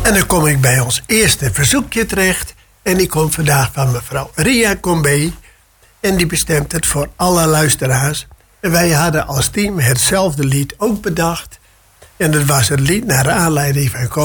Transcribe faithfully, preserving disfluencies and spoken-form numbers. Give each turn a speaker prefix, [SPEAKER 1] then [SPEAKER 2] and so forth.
[SPEAKER 1] En dan kom ik bij ons eerste verzoekje terecht. En die komt vandaag van mevrouw Ria Combé. En die bestemt het voor alle luisteraars. En wij hadden als team hetzelfde lied ook bedacht. En dat was het lied naar aanleiding van